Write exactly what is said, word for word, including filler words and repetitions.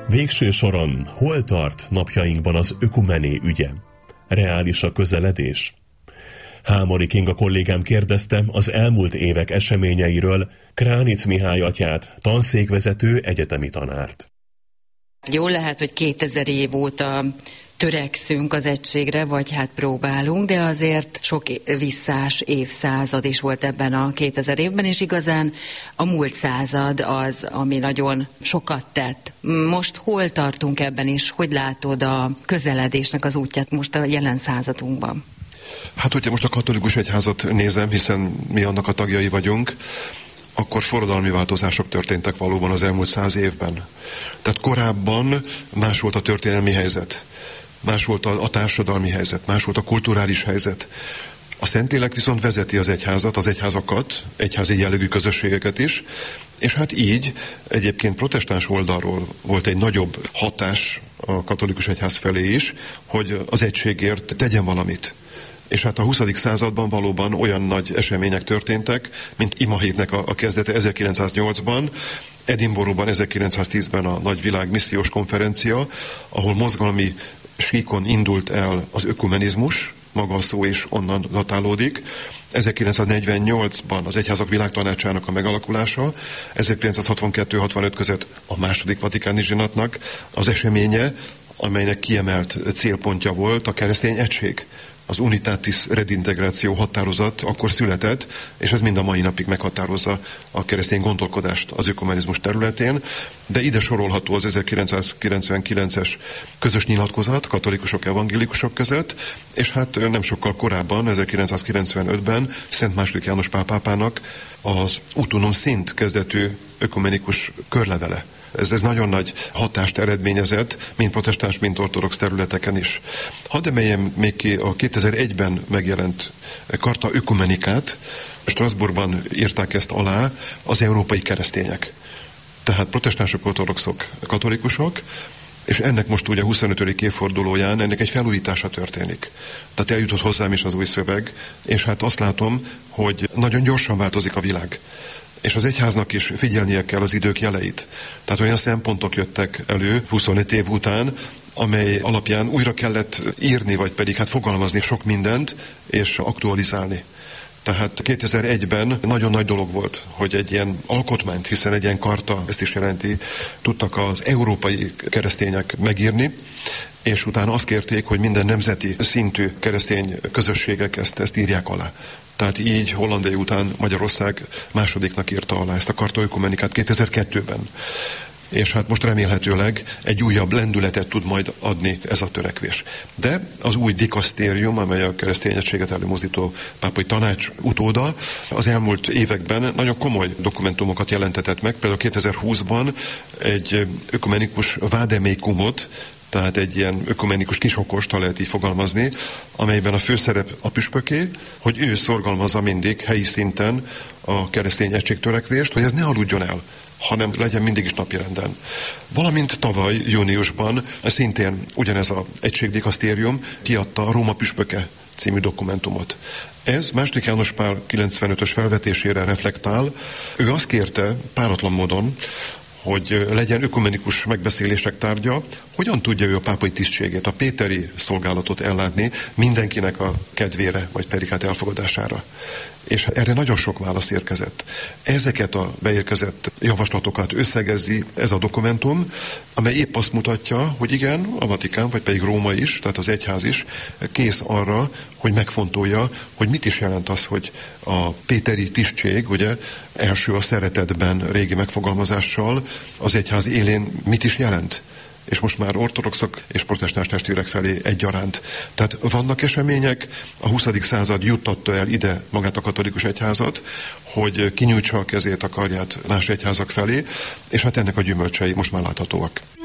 Végső soron hol tart napjainkban az ökumené ügye? Reális a közeledés? Hámori Kinga kollégám kérdezte az elmúlt évek eseményeiről Kránic Mihály atyát, tanszékvezető egyetemi tanárt. Jól lehet, hogy kétezer év óta törekszünk az egységre, vagy hát próbálunk, de azért sok visszás évszázad is volt ebben a kétezer évben, és igazán a múlt század az, ami nagyon sokat tett. Most hol tartunk ebben is? Hogy látod a közeledésnek az útját most a jelen századunkban? Hát, hogyha most a katolikus egyházat nézem, hiszen mi annak a tagjai vagyunk, akkor forradalmi változások történtek valóban az elmúlt száz évben. Tehát korábban más volt a történelmi helyzet, más volt a, a társadalmi helyzet, más volt a kulturális helyzet. A Szentlélek viszont vezeti az egyházat, az egyházakat, egyházi jellegű közösségeket is, és hát így egyébként protestáns oldalról volt egy nagyobb hatás a katolikus egyház felé is, hogy az egységért tegyen valamit. És hát a huszadik században valóban olyan nagy események történtek, mint imahétnek a, a kezdete ezerkilencszáznyolcban, Edinburghban ezerkilencszáztízben a nagy világ missziós konferencia, ahol mozgalmi síkon indult el az ökumenizmus, maga a szó is onnan datálódik. ezerkilencszáznegyvennyolcban az Egyházak Világtanácsának a megalakulása, ezerkilencszázhatvankettő hatvanöt között a második vatikáni zsinatnak az eseménye, amelynek kiemelt célpontja volt a keresztény egység. Az Unitatis Redintegráció határozat akkor született, és ez mind a mai napig meghatározza a keresztény gondolkodást az ökumenizmus területén, de ide sorolható az ezerkilencszázkilencvenkilences közös nyilatkozat katolikusok, evangélikusok között, és hát nem sokkal korábban, ezerkilencszázkilencvenötben Szent második János Pál pápának az Utunum Sint kezdetű ökumenikus körlevele. Ez, ez nagyon nagy hatást eredményezett, mind protestáns, mind ortodox területeken is. Hadd emeljem még ki a kétezer-egyben megjelent Karta Ökumenikát. Strasbourgban írták ezt alá az európai keresztények. Tehát protestánsok, ortodoxok, katolikusok, és ennek most ugye huszonötödik évfordulóján ennek egy felújítása történik. Tehát eljutott hozzám is az új szöveg, és hát azt látom, hogy nagyon gyorsan változik a világ. És az egyháznak is figyelnie kell az idők jeleit. Tehát olyan szempontok jöttek elő huszonöt év után, amely alapján újra kellett írni, vagy pedig hát fogalmazni sok mindent, és aktualizálni. Tehát kétezer-egyben nagyon nagy dolog volt, hogy egy ilyen alkotmányt, hiszen egy ilyen karta, ezt is jelenti, tudtak az európai keresztények megírni, és utána azt kérték, hogy minden nemzeti szintű keresztény közösségek ezt, ezt írják alá. Tehát így Hollandia után Magyarország másodiknak írta alá ezt a Karta Ökumenikát kétezer-kettőben. És hát most remélhetőleg egy újabb lendületet tud majd adni ez a törekvés. De az új dikasztérium, amely a keresztény egységet előmozdító pápai tanács utóda, az elmúlt években nagyon komoly dokumentumokat jelentetett meg. Például kétezer-húszban egy ökumenikus vádemékumot, tehát egy ilyen ökumenikus kisokost, ha lehet így fogalmazni, amelyben a főszerep a püspöké, hogy ő szorgalmazza mindig helyi szinten a keresztény egységtörekvést, hogy ez ne aludjon el, hanem legyen mindig is napirenden. Valamint tavaly, júniusban szintén ugyanez az egységdikasztérium kiadta a Róma püspöke című dokumentumot. Ez második János Pál kilencvenötös felvetésére reflektál. Ő azt kérte páratlan módon, hogy legyen ökumenikus megbeszélések tárgya, hogyan tudja ő a pápai tisztségét, a péteri szolgálatot ellátni mindenkinek a kedvére, vagy pedig hát elfogadására. És erre nagyon sok válasz érkezett. Ezeket a beérkezett javaslatokat összegezi ez a dokumentum, amely épp azt mutatja, hogy igen, a Vatikán, vagy pedig Róma is, tehát az egyház is kész arra, hogy megfontolja, hogy mit is jelent az, hogy a péteri tisztség, ugye, első a szeretetben régi megfogalmazással, az egyház élén mit is jelent. És most már ortodoxok és protestáns testvérek felé egyaránt. Tehát vannak események, a huszadik század juttatta el ide magát a katolikus egyházat, hogy kinyújtsa a kezét, a karját más egyházak felé, és hát ennek a gyümölcsei most már láthatóak.